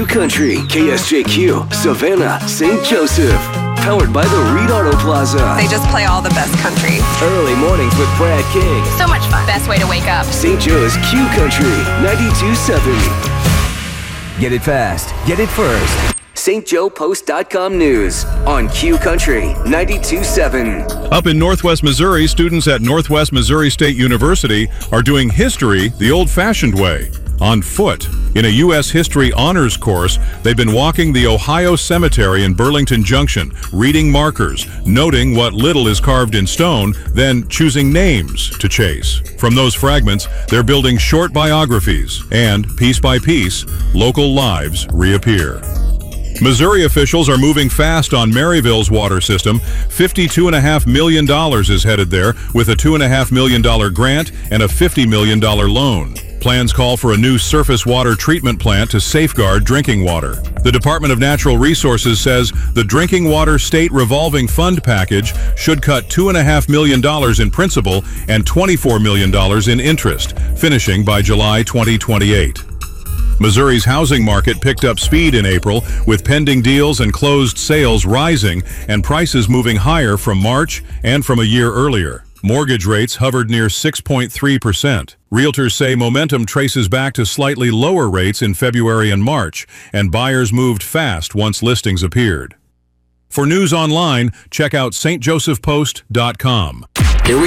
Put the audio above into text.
Country, KSJQ, Savannah, St. Joseph. Powered by the Reed Auto Plaza. They just play all the best country. Early mornings with Brad King. So much fun. Best way to wake up. St. Joe's Q Country, 92.7. Get it fast. Get it first. StJoePost.com News on Q Country 92.7. Up in Northwest Missouri, students at Northwest Missouri State University are doing history the old-fashioned way, on foot. In a U.S. History Honors course, they've been walking the Ohio Cemetery in Burlington Junction, reading markers, noting what little is carved in stone, then choosing names to chase. From those fragments, they're building short biographies, and piece by piece, local lives reappear. Missouri officials are moving fast on Maryville's water system. $52.5 million is headed there, with a $2.5 million grant and a $50 million loan. Plans call for a new surface water treatment plant to safeguard drinking water. The Department of Natural Resources says the Drinking Water State Revolving Fund package should cut $2.5 million in principal and $24 million in interest, finishing by July 2028. Missouri's housing market picked up speed in April, with pending deals and closed sales rising and prices moving higher from March and from a year earlier. Mortgage rates hovered near 6.3%. Realtors say momentum traces back to slightly lower rates in February and March, and buyers moved fast once listings appeared. For news online, check out stjosephpost.com. Here we